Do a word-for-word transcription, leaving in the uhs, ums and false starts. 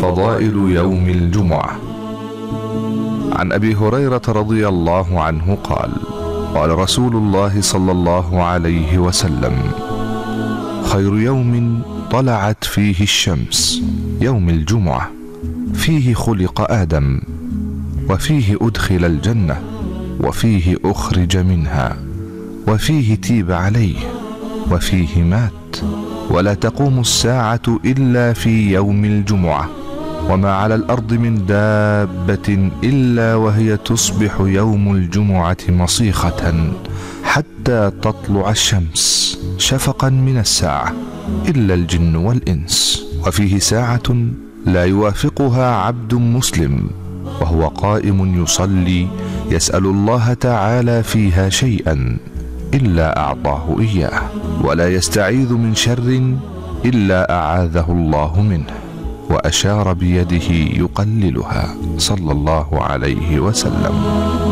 فضائل يوم الجمعة. عن أبي هريرة رضي الله عنه قال: قال رسول الله صلى الله عليه وسلم: خير يوم طلعت فيه الشمس يوم الجمعة، فيه خلق آدم، وفيه أدخل الجنة، وفيه أخرج منها، وفيه تيب عليه، وفيه مات، ولا تقوم الساعة إلا في يوم الجمعة، وما على الأرض من دابة إلا وهي تصبح يوم الجمعة مصيخة حتى تطلع الشمس شفقا من الساعة، إلا الجن والإنس. وفيه ساعة لا يوافقها عبد مسلم وهو قائم يصلي يسأل الله تعالى فيها شيئا إلا أعطاه إياه، ولا يستعيذ من شر إلا أعاذه الله منه، وأشار بيده يقللها صلى الله عليه وسلم.